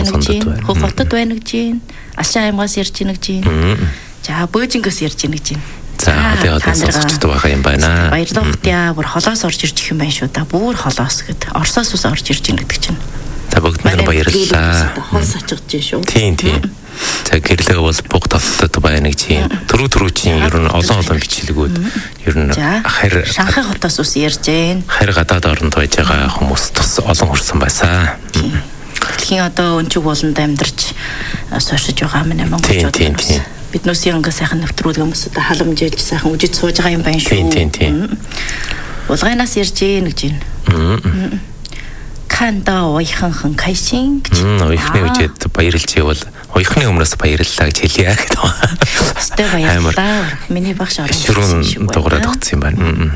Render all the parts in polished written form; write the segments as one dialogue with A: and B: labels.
A: байна гэж байна. Хөх хотод байна гэж байна. Ашаа аймгаас ирж байна гэж байна. За Бөөжингөөс ирж байна гэж байна.
B: За одоо сонсогчд байгаа юм байна.
A: Баярлалаа хотья. Бүр холоос орж ирж их юм байна шүү да. Бүр холоос гэд. Орсоос ус орж ирж байна гэдэг чинь.
B: За бүгд баярлалаа.
A: Холс очиж шүү.
B: Тийм. За гэрлээ бол буг толтод байна гэж юм. Түрүү чинь ер нь олон бичлэгүүд ер нь харь
A: Шанхай хотоос ус ярьж байна.
B: Харь гадаад оронд байж байгаа хүмүүс тус олон хүрсэн байсан.
A: Дэлхийн одоо өнчиг болонд амьдарч сууршиж байгаа юм монголчууд. Биднүүсийн ингээ сайхан нэвтрүүлэг хүмүүс одоо халамжилж сайхан үжиж сууж байгаа юм байна шүү.
B: Тийм.
A: Улгайнаас ярьж гин гэж байна. Канда ойханхан кайшин гэж.
B: Ойхны үжид баярлж ивэл ойхны өмнөөс баярлалаа гэж хэлье гэдэг байна.
A: Өстэй баярлалаа. Миний багш орон
B: шүрүүн дуурайд өгсөн юм байна.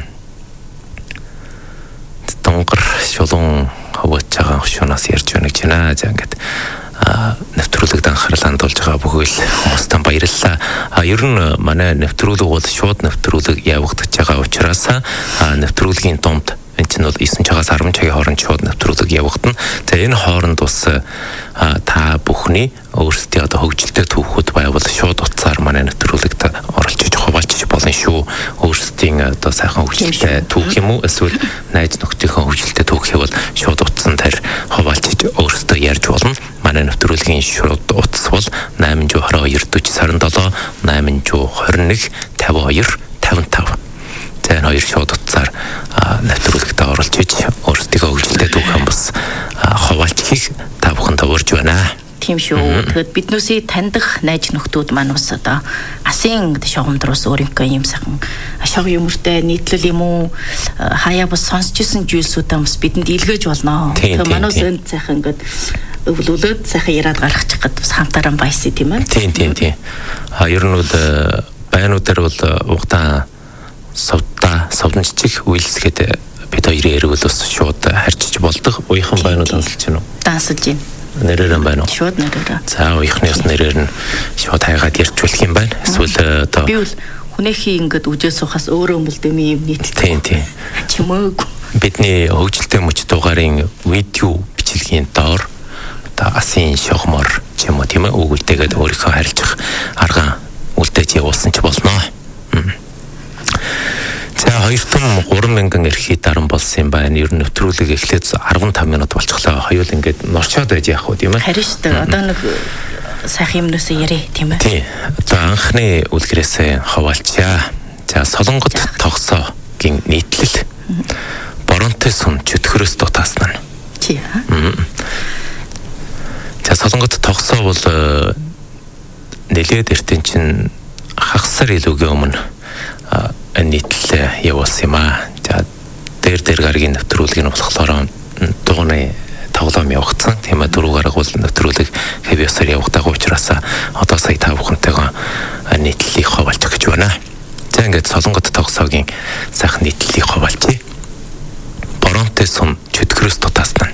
B: Донгор шулуун хаваач байгаа хөшөөнөөс ярьж байна гэж байна. За ингээд нэвтрүүлэгт анхаарал хандуулж байгаа бүхэл хүмүүстээ баярлалаа. Ер нь манай нэвтрүүлэг бол шууд нэвтрүүлэг явагдаж байгаа учраас нэвтрүүлгийн дунд энэ чинь бол 9 цагаас 10 цагийн хооронд шууд нэвтрүүлэг явагдана. За энэ хооронд бас та бүхний өөрсдийн одоо хөгжилтэй түүхүүд байвал шууд утсаар манай нэвтрүүлэгт оролцож хуваалцаж болно шүү. Өөрсдийн одоо сайхан хөгжилтэй түүх юм уу эсвэл найз нөхдийнхөө хөгжилтэй түүх хэвэл шууд утсан дээр хуваалцаж өөрсдөө ярьж болно. Манай нэвтрүүлгийн шууд утас бол 822 47 821 52 55. За энэ хоёр шууд утсаар нэвтрүүлэгт оролцож өөрсдийнхөө хөгжилтэй түүхэн бас хуваалцахыг та бүхэнд урьж байна.
A: Тийм шүү. Тэгэхэд биднүүсийг таних найз нөхдүүд маань бас одоо асын шогомдрос өөрийнхөө юм сайхан шог юмртай нийтлэл юм уу хаяа бас сонсч исэн зүйлсүүдээ бас бидэнд илгээж болно. Тэгэхээр манайс энэ сайхан ингээд өвлөлөөд сайхан яриад гаргачих гээд бас хамтараа баясаа тийм ээ.
B: Тийм. Ер нь бол байнуудаар бол угтаа совдончих үйлсгээд бид хоёрын эргэл бас шууд харьцаж болдог. Уяхан байнууд дансалж байна уу?
A: Дансалж байна.
B: Нэрээр нь байна уу?
A: Шууд нэрээр.
B: За уяхны бас нэрээр нь шууд хайгаад ярьжуулах юм байна. Эсвэл одоо
A: би бол хүнээхий ингээд үжээ суухаас өөрөө мөлдөм юм нийттэй.
B: Тийм.
A: Чимээгүй.
B: Бидний хөгжилтэй мөч дугаарын видео бичлэгийн доор одоо асын шогмор ч юм уу тийм ээ өгүүлдэггээд өөрийнхөө харилцах арга үлдээж явуулсан ч болно. За 2,300,000 эрхий даран болсон юм байна. Ер нь нэвтрүүлэг эхлээд 15 минут болчихлоо. Хоёул ингээд норчоод байж яах вэ тийм ээ?
A: Харин шүү дээ. Одоо нэг сайхан юмнаас яриа тийм ээ.
B: Тийм. Одоо анхны үлгэрээс хаваалчаа. За Солонгот тогсоогийн нийтлэл. Боронтой сүн чөтгөрөөс дутаасан нь.
A: Чи
B: За Солонгот тогсоо бол нэлээд эртэн чинь хагасар илүүгийн өмнө нийтлэл явуулсан юм аа. За дээр гаргийн нэвтрүүлэг нь болохоор дууны тоглоом явагдсан. Тийм ээ дөрөв гараг бол нэвтрүүлэг хэв ёсоор явагдаагүй учраас одоо сая та бүхэнтэйгээ нийтлэлийг хуваалцах гэж байна. За ингээд Солонгот тогсоогийн сайхан нийтлэлийг хуваалцъя. Боронтой сүм чөтгөрөөс дутаасан.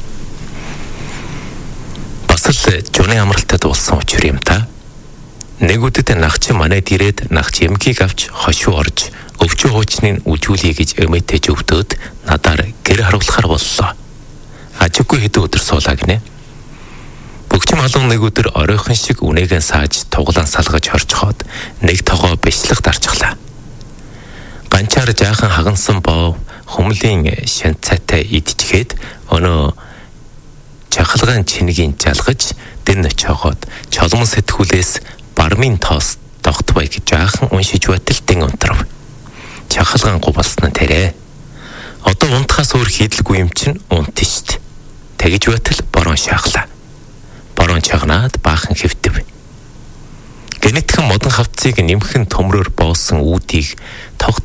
B: Бас л жууны амралтад болсон учир юм та. Нэгүдэд нагч манайд ирээд нагч эмгийг авч хошуу орж өвчөө хуучныг үжүүлье гэж эмээтэй өвдөөд надаар гэр харуулахар боллоо. Ажиггүй хэдэн өдөр суулаа гинэ. Бөгчим халуун нэг өдөр оройхон шиг үнээгэн сааж туглаан салгаж хорчхоод нэг тогоо бичлэг дарчихлаа. Ганчаар жаахан хагансан боо хүмлийн шанцаатай идчихээд өнөө чахалгаан чингийн жалгаж дэн очоогоод чолмон сэтгүүлээс бармын тоос тогтбай гэж жаахан уншиж байтал дэн унтрав. Чахалгаангүй болсон нь тэрэ. Одоо унтахаас өөр хийдэлгүй юм чинь унт штт. Тэгж байтал борон шахлаа. Борон чагнаад баахан хэвтэв. Генетхэн модон хавцыг нэмхэн төмрөөр боосон үүдийг тог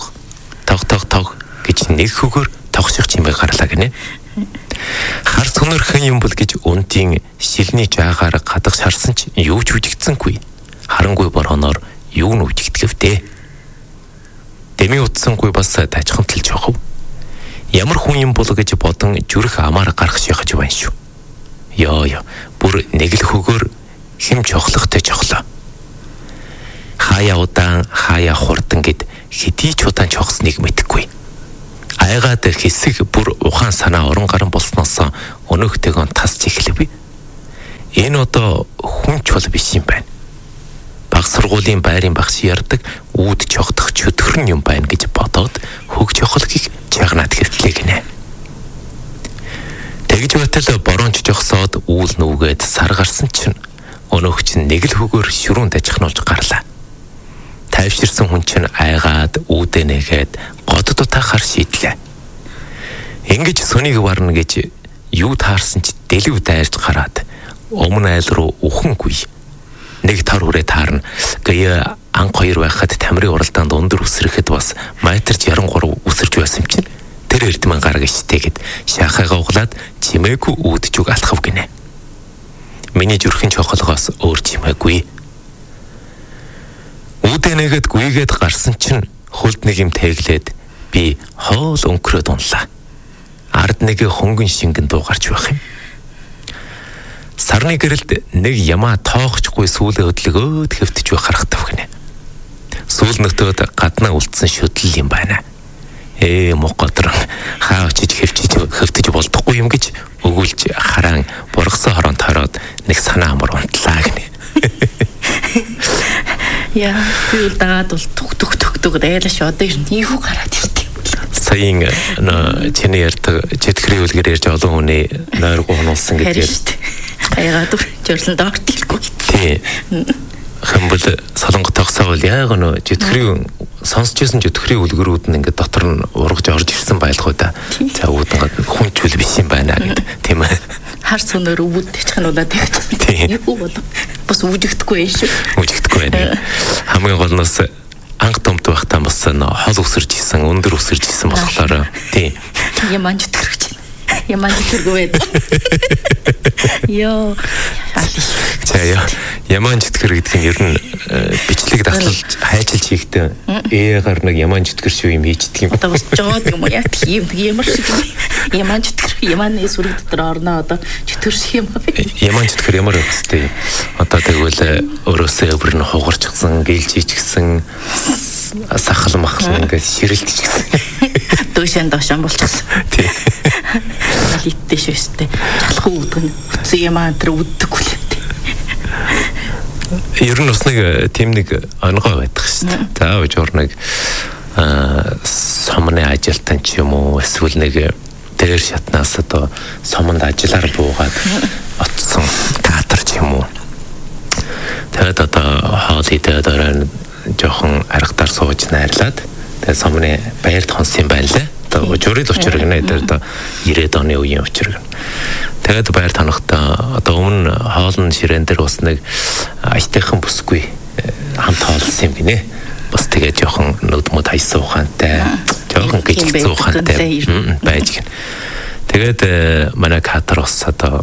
B: гэж нэг хөгөр тогших чимээ гарлаа гинэ. Хар цөнөрхөн юм бол гэж унтын шилний жаагаар гадагш харсан ч юу ч үжигдсэнгүй. Харангүй борхоноор юу нь үжигдэвтэй. Дэми утсангүй бас тажхамталж явах. Ямар хүн юм бол гэж бодон зүрх амаар гарах шихаж байна шүү. Ёо бүр нэг л хөгөр хэм чохлохтой чохлоо. Хаяа удаан хаяа хурдан гэд хэдий ч удаан чохсныг мэдэхгүй. Айгаад хэсэг бүр ухаан санаа орон гарan болсноос өнөөхтэйгөө тасч эхлэв. Энэ одоо хүнч бол биш юм байна. Баг сургуулийн байрын багш ярддаг үүд чогдох чөтгөрн юм байна гэж бодоод хөгж явахыг чагнаад хэвтлээ гинэ. Тэгж байтал боронч жогсоод үүл нүгээд сар гарсан чинь өнөөх чинь нэг л хөгөөр шүрүүн дажихнуулж гарлаа. Тайвширсан хүн чинь айгаад үүдээ нэгээд годдоо хар шийдлээ. Ингэж сүнийг варна гэж юу таарсан ч дэлгэв дайрч гараад өмнө айл руу үхэнгүй. Нэг тар хүрээ таарна. Гая анх хоёр байхад тамирын уралдаанд өндөр үсрэхэд бас метр 63 үсэрч байсан юм чинь тэр эрдмэн гараг ичтэйгэд шахаага углаад чимээгүй үүдж үг алхав гинэ. Миний зүрхэн чохолгоос өөр чимээгүй. Үүдэнэгэд гүйгээд гарсан чинь хөлд нэг юм тэглээд би хоол өнгөрөөд унлаа. Ард нэг хөнгөн шингэн дуугарч байх юм. Сарны гэрэлд нэг ямаа тоохчгүй сүүлээ хөдлөгөөд хэвтэж байх харахтав гинэ. Сүүл нөтөөд гаднаа үлдсэн шөдөл юм байна. Мокодрон хаа очиж хэвтэж болдохгүй юм гэж өгүүлж хараан бургасан хороонд хороод нэг санаа амар унтлаа гинэ.
A: Яа, би л дагаад бол түг дайлаш одоо юу гараад ирдэг юм бол.
B: Саяын чиний ярьдаг чэтгэрийн үлгэр ярьж олон хүний нойргоо хонуулсан гэдэг.
A: Аягаад жирлэн доортилгүй.
B: Тий. Хэмбэл солонгот тогсоо бол яг нөө чэтгэрийн сонсч байсан чэтгэрийн үлгэрүүд нь ингээд дотор нь ургаж орж ирсэн байлгүй да. За үүдэн хүнчүүл биш юм байна гэдэг тийм ээ.
A: Хар сүнээр үүдэж хануулаад тэгж. Юу болов? Бас үжигдэхгүй юм шүү.
B: Үжигдэхгүй байна. Хамгийн гол нь анх томт байхдаа бас хол өсөрж исэн, өндөр өсөрж исэн болохоор тий.
A: Яман чөтгөрч. Яман чөтгөргөө. Йоо.
B: Яман чөтгөр гэдэг нь ер нь бичлэг таслалж хайчилж хийхдээ ээгаар нэг яман чөтгөр шүү юм хийждэг юм.
A: Одоо бас жоод юм яа тийм ямар шиг яман чөтгөр яманы сүрэг дотор орноо одоо чөтгөр шиг юм.
B: Яман чөтгөр ямар өстэй. Одоо тэгвэл өрөөсөө өвөр нь хугарчихсан, гэлжиж гисэн сахал махал ингээд ширэлдэж гисэн.
A: Дөөшэн болчихсон.
B: Тий.
A: Литтэй шөөстэй. Жалхуу үүдгэн утсан ямаа тэр үддэггүй л юм.
B: Ер нь бас нэг тийм нэг онгой байдаг шүү дээ. За өвчөр нэг сомны ажилтан ч юм уу эсвэл нэг дээр шатнаас одоо сомонд ажиллаар буугаад оцсон театр ч юм уу. Тэгээд одоо хоол идээд оройн жоохон аргатаар сууж найрлаад тэгээд сомны баярт хонсон юм байна лээ. Одоо өчөрөд гэнэ дээр одоо 90-ад оны үеийн өчөр. Тэгээд баяр танахтаа одоо өмнө хоолн ширээн дээр бас нэг аятайхан бүсгүй хамт хоолсон юм гинэ. Бас тэгээд жоохон нүдмөд хайсан ухаантай, жоохон гिचгцэн ухаантай байж гин. Тэгээд манай катар бас одоо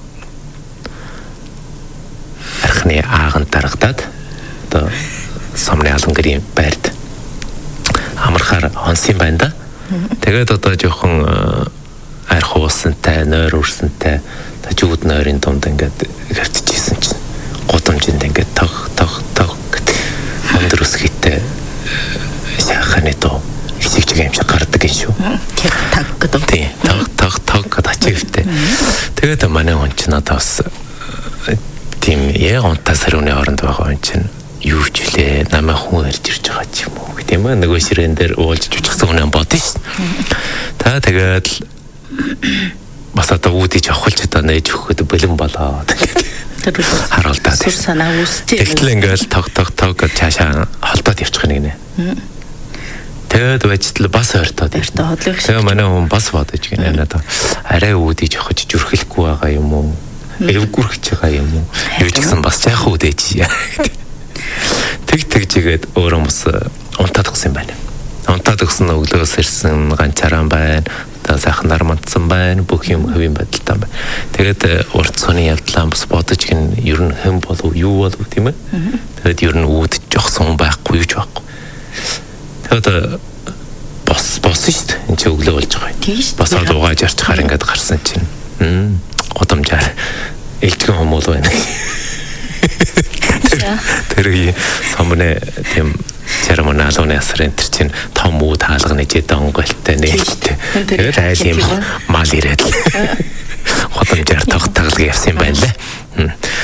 B: архны ааганд дарагдаад одоо сомны алангарын байрт амархаар хонсон байна да. Тэгээд одоо жоохон арх уусантай, нойр үрсэнтэй тажууд нойрын дунд ингээд хавтчихсэн чинь гудамжинд ингээд тог гэдэг өндөр өсгийтэй шаханы доо ихсэж байгаа юм шиг гардаг юм шүү.
A: Таг гэдэг.
B: Тий, тог гэдэг ачивтэй. Тэгээд манай хүн чинь одоо бас тийм яг онтаа сарууны оронд байгаа хүн чинь юу ч үлээ намайг хүн ирж ирж байгаа ч юм уу гэдэг юм аа. Нөгөө ширээн дээр уулж чучихсан хүн бодсон шүү. Та тэгээд бас одоо үүдэж авахулч одоо нээж өгөхөд бэлэн болоод харуултаа
A: сүр санаа үүсчээ.
B: Тэгтэл ингээл тог гэж цаашаа холдоод явчих нэг нэ. Тэгээд бачтал бас ойртоод
A: иртээ.
B: Тэгээ манай хүн бас бодож гинэ надад арай үүдэж авах зүрхэлэхгүй байгаа юм уу? Эвгүрхэж байгаа юм уу? Юу ч гэсэн бас яах үүдэж. Тэгжгээд өөрөө бас унтаад гсэн байна. Унтаад гсэн өглөөс ирсэн ганцаараа байна. Одоо сайхан нармандсан байна. Бүх юм хэвийн байдалтай байна. Тэгээд урт цоны явдлаа бас бодож гин ер нь хэн болов юу болов тийм ээ. Тэгээд ер нь үүдэж жогсон байхгүй юу ч байхгүй. Тэгээд бос шүү дээ. Энд чи өглөө болж байгаа юм. Бас угааж арчхаар ингээд гарсан чинь. Годамжаар элчгэн хүмүүс байна. Тэр сомны тийм церемони алууны асар энэ чинь том үүд хаалганы жид онгойлтой нээлттэй. Тэгээд айл юм мал ирээд л. Годамжаар таглаг явсан юм байна лээ.